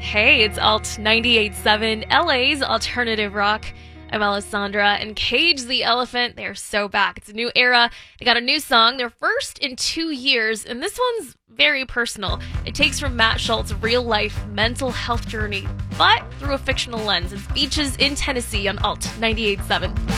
Hey, it's Alt 98.7, LA's alternative rock. I'm Alessandra, and Cage the Elephant, they're so back. It's a new era. They got a new song, their first in 2 years, and this one's very personal. It takes from Matt Schultz's real-life mental health journey, but through a fictional lens. It's Beaches in Tennessee on Alt 98.7.